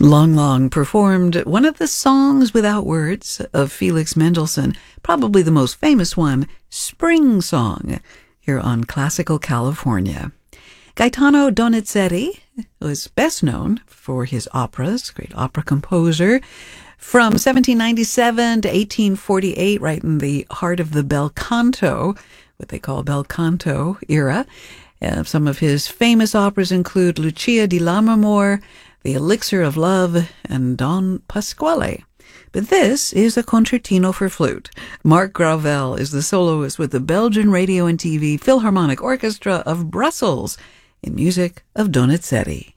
Lang Lang performed one of the songs without words of Felix Mendelssohn, probably the most famous one, Spring Song, here on Classical California. Gaetano Donizetti was best known for his operas, great opera composer. From 1797 to 1848, right in the heart of the bel canto, what they call bel canto era. Some of his famous operas include Lucia di Lammermoor, The Elixir of Love, and Don Pasquale. But this is a concertino for flute. Marc Gravel is the soloist with the Belgian Radio and TV Philharmonic Orchestra of Brussels in music of Donizetti.